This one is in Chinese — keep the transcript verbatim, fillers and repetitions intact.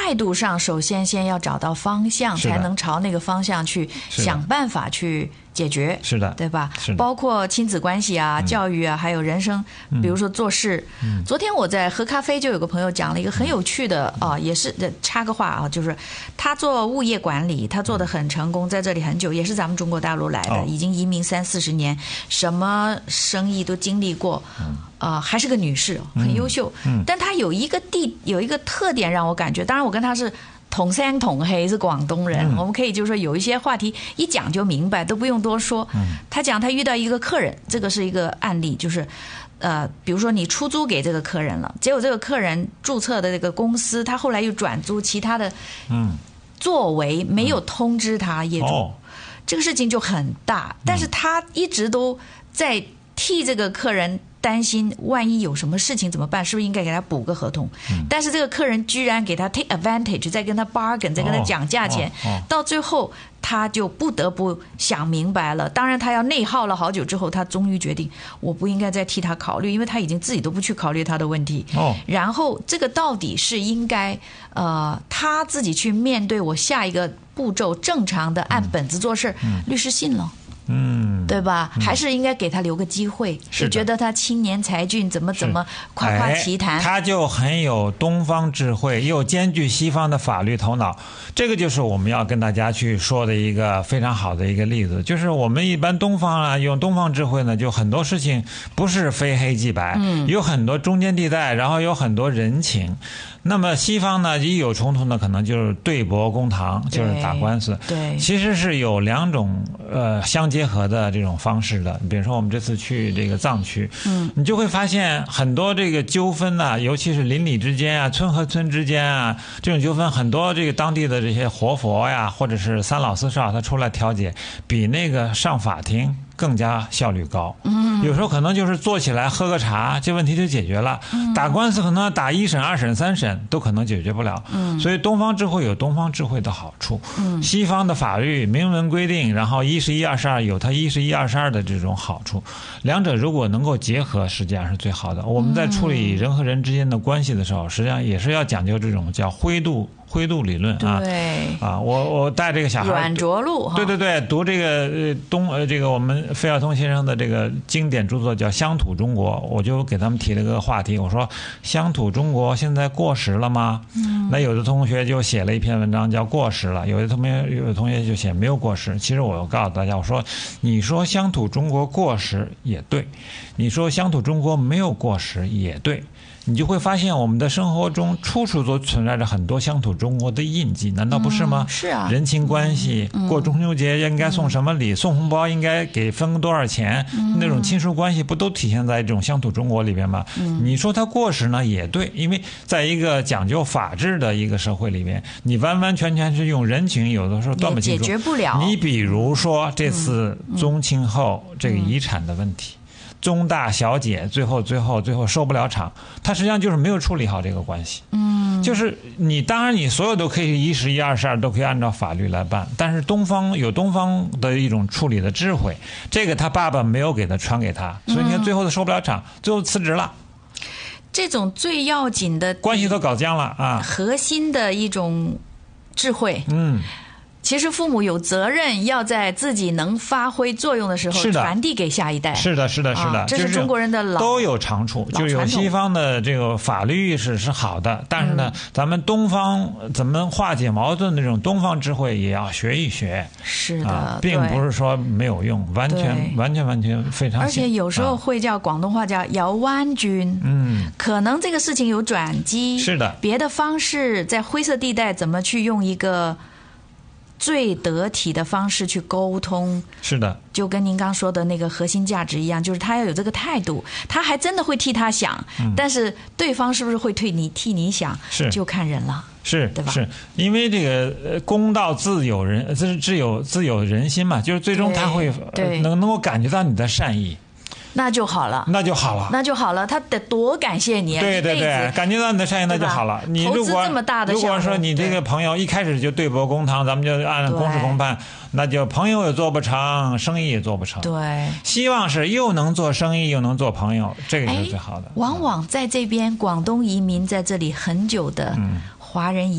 态度上，首先先要找到方向，才能朝那个方向去想办法去解决， 是的， 对吧？ 是的， 包括亲子关系啊、嗯、教育啊，还有人生，比如说做事。嗯、昨天我在喝咖啡，就有个朋友讲了一个很有趣的、嗯、啊，也是插个话啊，就是他做物业管理，他做得很成功，在这里很久，也是咱们中国大陆来的，哦、已经移民三四十年，什么生意都经历过。嗯呃，还是个女士，很优秀。嗯嗯、但她有一个地有一个特点让我感觉，当然我跟她是同声同黑，是广东人，嗯、我们可以就是说有一些话题一讲就明白，都不用多说。嗯、她讲她遇到一个客人，这个是一个案例，就是呃，比如说你出租给这个客人了，结果这个客人注册的这个公司，他后来又转租其他的，嗯，作为没有通知他业主，嗯哦、这个事情就很大，但是他一直都在替这个客人担心万一有什么事情怎么办，是不是应该给他补个合同、嗯、但是这个客人居然给他 take advantage， 再跟他 bargain， 再跟他讲价钱、哦哦哦、到最后他就不得不想明白了，当然他要内耗了好久之后，他终于决定我不应该再替他考虑，因为他已经自己都不去考虑他的问题、哦、然后这个到底是应该呃他自己去面对，我下一个步骤正常的按本子做事、嗯、律师信了，嗯，对吧？嗯、还是应该给他留个机会，就觉得他青年才俊，怎么怎么夸夸其谈、 哎，他就很有东方智慧，又兼具西方的法律头脑。这个就是我们要跟大家去说的一个非常好的一个例子，就是我们一般东方啊，用东方智慧呢，就很多事情不是非黑即白，嗯，有很多中间地带，然后有很多人情。那么西方呢，一有冲突呢，可能就是对簿公堂，就是打官司。 对， 其实是有两种呃相结合的这种方式的。比如说我们这次去这个藏区，嗯，你就会发现很多这个纠纷呐、啊，尤其是邻里之间啊、村和村之间啊，这种纠纷，很多这个当地的这些活佛呀，或者是三老四少，他出来调解，比那个上法庭更加效率高。嗯，有时候可能就是坐起来喝个茶，这问题就解决了。嗯，打官司可能打一审、二审、三审都可能解决不了。嗯，所以东方智慧有东方智慧的好处。嗯，西方的法律明文规定，然后一是一，二是二，有它一是一，二是二的这种好处。两者如果能够结合，实际上是最好的。我们在处理人和人之间的关系的时候，实际上也是要讲究这种叫灰度。灰度理论啊， 对啊，我我带这个小孩软着陆， 对对对，读这个呃东呃这个我们费孝通先生的这个经典著作叫《乡土中国》，我就给他们提了个话题，我说乡土中国现在过时了吗？嗯，那有的同学就写了一篇文章叫过时了，有的同学有的同学就写没有过时。其实我告诉大家，我说你说乡土中国过时也对，你说乡土中国没有过时也对。你就会发现我们的生活中处处都存在着很多乡土中国的印记，难道不是吗？ 嗯、是啊， 人情关系，嗯、过中秋节应该送什么礼，嗯、送红包应该给分多少钱，嗯、那种亲属关系不都体现在这种乡土中国里边吗？嗯、你说它过时呢也对，因为在一个讲究法治的一个社会里边，你完完全全是用人情，有的时候断不清楚， 解决不了。 你比如说这次宗亲后这个遗产的问题。嗯嗯中大小姐最后最后最后收不了场，他实际上就是没有处理好这个关系。嗯，就是你当然你所有都可以一十一二十二都可以按照法律来办，但是东方有东方的一种处理的智慧，这个他爸爸没有给他传给他，所以你看最后他收不了场，最后辞职了。 这种最要紧的关系都搞僵了啊， 核心的一种智慧。嗯。其实父母有责任要在自己能发挥作用的时候传递给下一代。 是的，是的，是的， 啊、这是中国人的老都有长处，就是有西方的这个法律意识是好的，但是呢，嗯、咱们东方怎么化解矛盾的这种东方智慧也要学一学。 是的， 啊、并不是说没有用，完全完全完全非常。 而且有时候会叫广东话叫摇弯君，嗯，可能这个事情有转机， 是的， 别的方式在灰色地带怎么去用一个。最得体的方式去沟通， 是的， 就跟您刚说的那个核心价值一样，就是他要有这个态度，他还真的会替他想，嗯、但是对方是不是会替你替你想， 是就看人了， 是对吧？ 是因为这个公道自有人，自自有自有人心嘛，就是最终他会能能够感觉到你的善意。 那就好了， 那就好了， 那就好了。他得多感谢你， 对对对，感觉到你的善意，那就好了。你如果这么大的如果说你这个朋友一开始就对簿公堂，咱们就按公事公办，那就朋友也做不成，生意也做不成。 对， 希望是又能做生意又能做朋友，这个是最好的。 往往在这边广东移民在这里很久的华人移